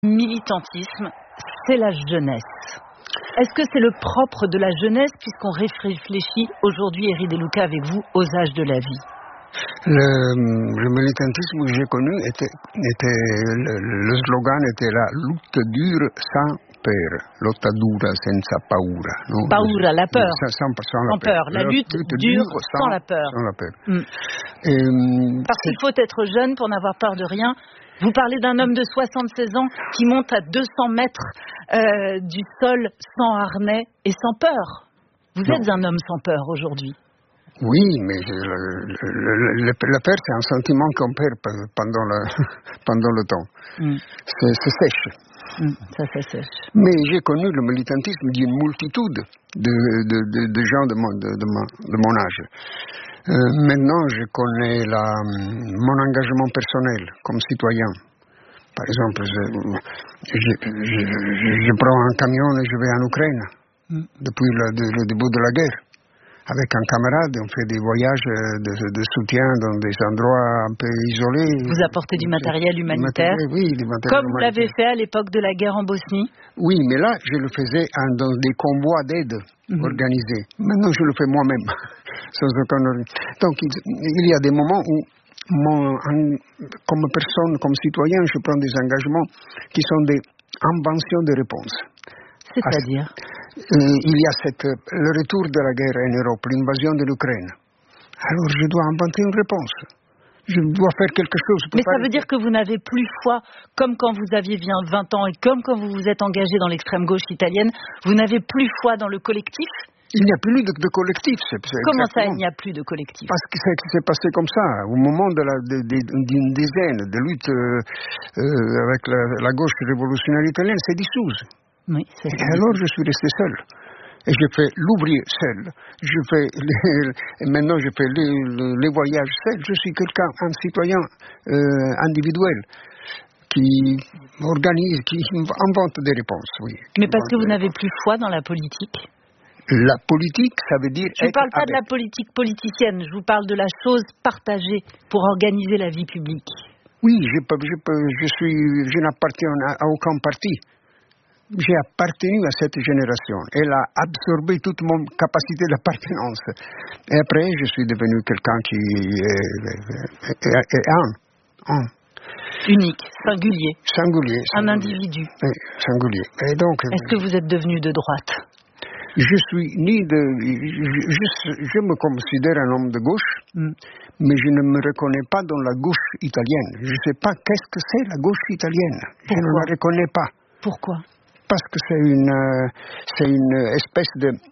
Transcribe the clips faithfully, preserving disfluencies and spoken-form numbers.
militantisme, c'est la jeunesse. Est-ce que c'est le propre de la jeunesse, puisqu'on réfléchit aujourd'hui, Éric De Luca, avec vous, aux âges de la vie? Le, le militantisme que j'ai connu était, était le, le slogan était la lutte dure sans peur, lotta dura senza paura. No? Paura, la peur. Sans, sans, sans la sans peur. peur. La, la lutte, lutte dure, dure sans, sans la peur. Sans la peur. Mm. Et, Parce qu'il faut être jeune pour n'avoir peur de rien. Vous parlez d'un homme de soixante-seize ans qui monte à deux cents mètres euh, du sol sans harnais et sans peur. Vous non. êtes un homme sans peur aujourd'hui. Oui, mais le, le, le, la peur, c'est un sentiment qu'on perd pendant le, pendant le temps. Mm. C'est, c'est sèche. Mm, ça, c'est sèche. Mais j'ai connu le militantisme d'une multitude de, de, de, de gens de mon, de, de, mon, de mon âge. Euh, maintenant, je connais la, mon engagement personnel comme citoyen. Par exemple, je, je, je, je, je prends un camion et je vais en Ukraine mm. depuis le, de, le début de la guerre. Avec un camarade, on fait des voyages de, de soutien dans des endroits un peu isolés. Vous apportez du matériel humanitaire, matériel, oui, du matériel comme humanitaire. vous l'avez fait à l'époque de la guerre en Bosnie. Oui, mais là, je le faisais dans des convois d'aide mm-hmm. organisés. Maintenant, je le fais moi-même. Sans aucun... Donc, il y a des moments où, mon, comme personne, comme citoyen, je prends des engagements qui sont des inventions de réponses. C'est-à-dire euh, il y a cette, le retour de la guerre en Europe, l'invasion de l'Ukraine. Alors je dois inventer une réponse. Je dois faire quelque chose. Mais ça veut dire que vous n'avez plus foi, comme quand vous aviez vingt ans et comme quand vous vous êtes engagé dans l'extrême gauche italienne, vous n'avez plus foi dans le collectif? Il n'y a plus de, de collectif. C'est, c'est Comment ça, il n'y a plus de collectif? Parce que c'est, c'est passé comme ça. Au moment de la, de, de, d'une dizaine de luttes euh, euh, avec la, la gauche révolutionnaire italienne, c'est dissous. Oui, c'est ça. Et alors je suis resté seul. Et je fais l'ouvrier seul. Je fais les, et maintenant je fais les, les, les voyages seul. Je suis quelqu'un, un citoyen euh, individuel qui organise, qui invente des réponses. Oui. Mais parce que vous n'avez plus foi dans la politique? La politique, ça veut dire... Je ne parle pas avec... de la politique politicienne, je vous parle de la chose partagée pour organiser la vie publique. Oui, je, peux, je, peux, je, suis, je n'appartiens à, à aucun parti. J'ai appartenu à cette génération. Elle a absorbé toute mon capacité d'appartenance. Et après, je suis devenu quelqu'un qui est, est, est, est un, un. Unique, singulier. Singulier. Un individu. Oui, singulier. Et donc, est-ce que vous êtes devenu de droite? Je suis ni de... Je, je, je me considère un homme de gauche, mm. mais je ne me reconnais pas dans la gauche italienne. Je ne sais pas qu'est-ce que c'est la gauche italienne. Pourquoi? Je ne la reconnais pas. Pourquoi? Parce que c'est une, c'est une espèce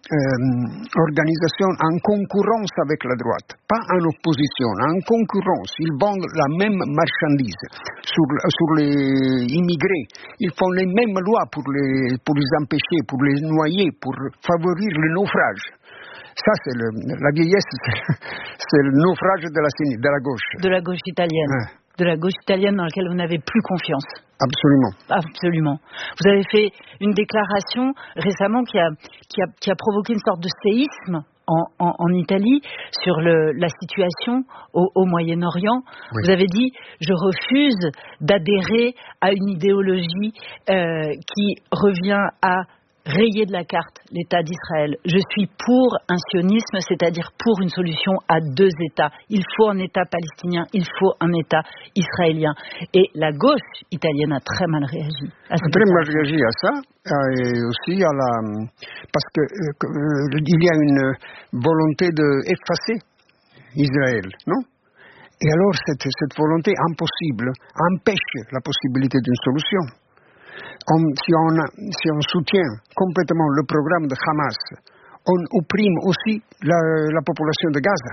d'organisation euh, en concurrence avec la droite, pas en opposition, en concurrence. Ils vendent la même marchandise sur, sur les immigrés. Ils font les mêmes lois pour les, pour les empêcher, pour les noyer, pour favoriser le naufrage. Ça, c'est le, la vieillesse, c'est le naufrage de la, de la gauche. De la gauche italienne. Ouais. De la gauche italienne dans laquelle vous n'avez plus confiance. Absolument. Absolument. Vous avez fait une déclaration récemment qui a, qui a, qui a provoqué une sorte de séisme en, en, en Italie sur le, la situation au, au Moyen-Orient. Oui. Vous avez dit « Je refuse d'adhérer à une idéologie euh, qui revient à rayer de la carte l'État d'Israël. Je suis pour un sionisme, c'est-à-dire pour une solution à deux États. Il faut un État palestinien, il faut un État israélien. » Et la gauche italienne a très mal réagi à ça. Très mal réagi à ça, et aussi à la... parce que euh, il y a une volonté d'effacer Israël, non? Et alors cette, cette volonté impossible empêche la possibilité d'une solution. On, si, on, si on soutient complètement le programme de Hamas, on opprime aussi la, la population de Gaza,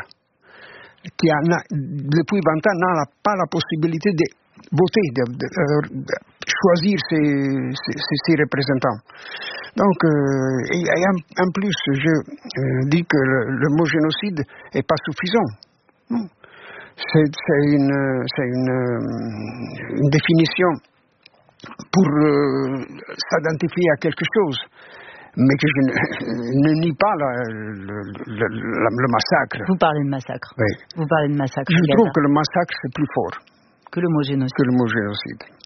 qui a, depuis vingt ans n'a pas la possibilité de voter, de, de, de choisir ses, ses, ses représentants. Donc, euh, et, et en, en plus, je euh, dis que le, le mot génocide n'est pas suffisant. Non. C'est, c'est, une, c'est une, une définition pour euh, s'identifier à quelque chose, mais que je ne, ne nie pas la, le, le, le, le massacre. Vous parlez de massacre. Oui. Vous parlez de massacre. Je trouve que le massacre c'est plus fort que le mot génocide. Que le mot génocide.